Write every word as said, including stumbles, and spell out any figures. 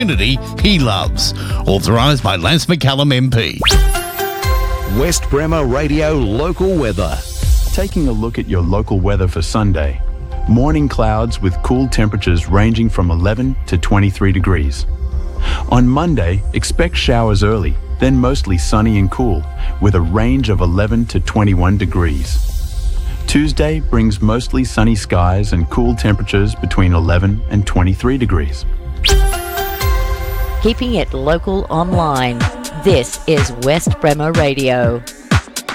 community he loves. Authorised by Lance McCallum M P. West Bremer Radio local weather. Taking a look at your local weather for Sunday. Morning clouds with cool temperatures ranging from eleven to twenty-three degrees. On Monday, expect showers early, then mostly sunny and cool, with a range of eleven to twenty-one degrees. Tuesday brings mostly sunny skies and cool temperatures between eleven and twenty-three degrees. Keeping it local online. This is West Bremer Radio.